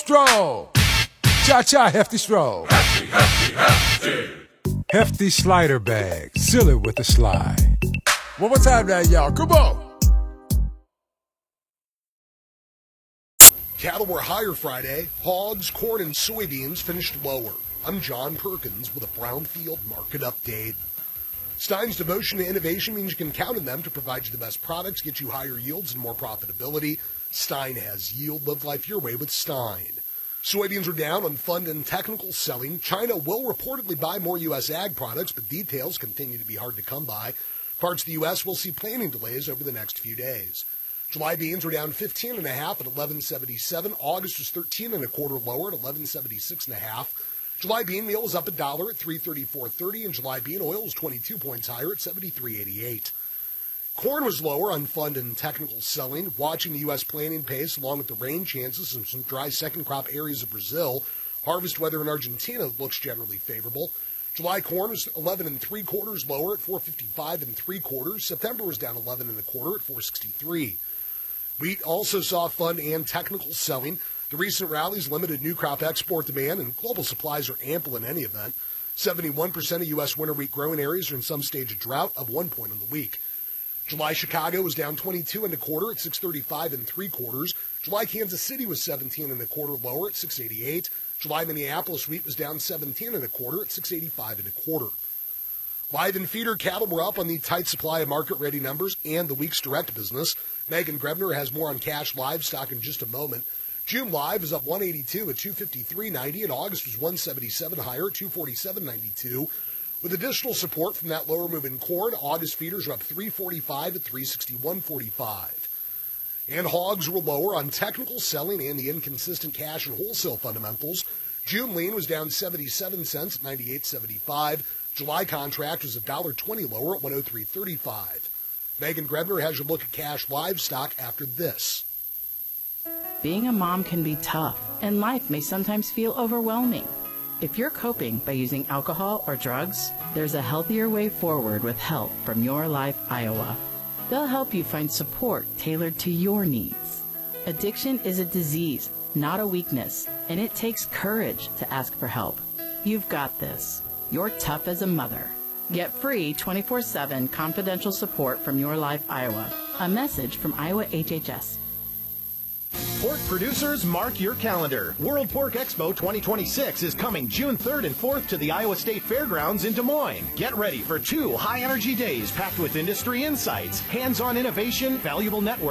Stroll. Cha-cha, hefty stroll. Hefty, hefty, hefty. Hefty slider bag. Seal it with a slide. One more time now, y'all. Come on. Cattle were higher Friday. Hogs, corn, and soybeans finished lower. I'm John Perkins with a Brownfield Market Update. Stein's devotion to innovation means you can count on them to provide you the best products, get you higher yields and more profitability. Stein has yield. Live life your way with Stein. Soybeans are down on fund and technical selling. China will reportedly buy more U.S. ag products, but details continue to be hard to come by. Parts of the U.S. will see planting delays over the next few days. July beans were down 15.5 at 11.77. August was 13.25 lower at 11.76.5. July bean meal was up $1 at 334.30, and July bean oil was 22 points higher at 73.88. Corn was lower on fund and technical selling. Watching the U.S. planting pace along with the rain chances in some dry second crop areas of Brazil. Harvest weather in Argentina looks generally favorable. July corn was 11.75 lower at 455.75. September was down 11.25 at 463. Wheat also saw fund and technical selling. The recent rallies limited new crop export demand, and global supplies are ample in any event. 71% of U.S. winter wheat growing areas are in some stage of drought, up 1 point in the week. July Chicago was down 22.25 at 635.75. July Kansas City was 17.25 lower at 688. July Minneapolis wheat was down 17.25 at 685.25. Live and feeder cattle were up on the tight supply of market-ready numbers and the week's direct business. Megan Grebner has more on cash livestock in just a moment. June live is up 182 at 253.90, and August was 177 higher at 247.92. With additional support from that lower move in corn, August feeders are up 345 at 361.45. And hogs were lower on technical selling and the inconsistent cash and wholesale fundamentals. June lean was down 77 cents at 98.75. July contract was $1.20 lower at 103.35. Megan Grebner has your look at cash livestock after this. Being a mom can be tough, and life may sometimes feel overwhelming. If you're coping by using alcohol or drugs, there's a healthier way forward with help from Your Life Iowa. They'll help you find support tailored to your needs. Addiction is a disease, not a weakness, and it takes courage to ask for help. You've got this. You're tough as a mother. Get free 24/7 confidential support from Your Life Iowa. A message from Iowa HHS. Pork producers, mark your calendar. World Pork Expo 2026 is coming June 3rd and 4th to the Iowa State Fairgrounds in Des Moines. Get ready for 2 high-energy days packed with industry insights, hands-on innovation, valuable network,